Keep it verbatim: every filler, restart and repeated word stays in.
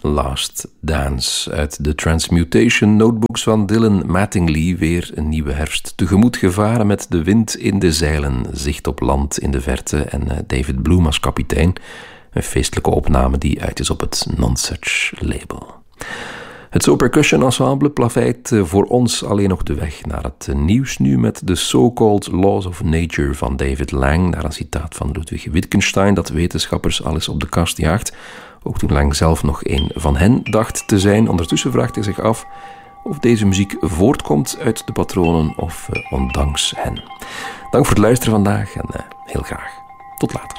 Last Dance. Uit de Transmutation Notebooks van Dylan Mattingly weer een nieuwe herfst tegemoet gevaren met de wind in de zeilen, zicht op land in de verte en David Bloom als kapitein. Een feestelijke opname die uit is op het Nonsuch label. Het So Percussion Ensemble plaveit voor ons alleen nog de weg naar het nieuws nu met de So-Called Laws of Nature van David Lang, naar een citaat van Ludwig Wittgenstein dat wetenschappers al eens op de kast jaagt. Ook toen Lang zelf nog een van hen dacht te zijn. Ondertussen vraagt hij zich af of deze muziek voortkomt uit de patronen of uh, ondanks hen. Dank voor het luisteren vandaag en uh, heel graag tot later.